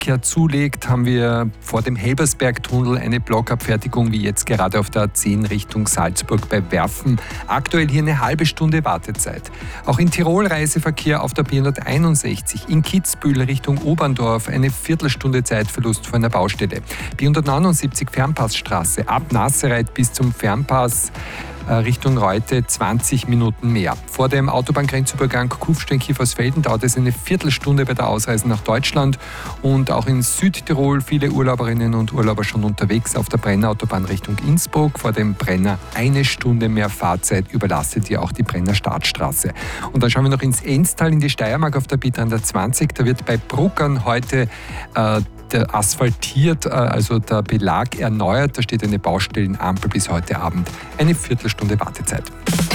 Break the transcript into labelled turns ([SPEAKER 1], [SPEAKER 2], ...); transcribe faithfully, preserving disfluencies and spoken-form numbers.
[SPEAKER 1] Verkehr zulegt, haben wir vor dem Helbersbergtunnel eine Blockabfertigung wie jetzt gerade auf der A zehn Richtung Salzburg bei Werfen. Aktuell hier eine halbe Stunde Wartezeit. Auch in Tirol Reiseverkehr auf der B hunderteinundsechzig, in Kitzbühel Richtung Oberndorf eine Viertelstunde Zeitverlust vor einer Baustelle. B hundertneunundsiebzig Fernpassstraße ab Nassereit bis zum Fernpass Richtung Reute zwanzig Minuten mehr. Vor dem Autobahngrenzübergang Kufstein-Kiefersfelden dauert es eine Viertelstunde bei der Ausreise nach Deutschland. Und auch in Südtirol viele Urlauberinnen und Urlauber schon unterwegs auf der Brenner-Autobahn Richtung Innsbruck. Vor dem Brenner eine Stunde mehr Fahrzeit überlastet hier auch die Brenner Startstraße. Und dann schauen wir noch ins Enstal in die Steiermark auf der B dreihundertzwanzig. Da wird bei Bruckern heute äh, der asphaltiert, also der Belag erneuert. Da steht eine Baustellenampel bis heute Abend. Eine Viertelstunde Wartezeit.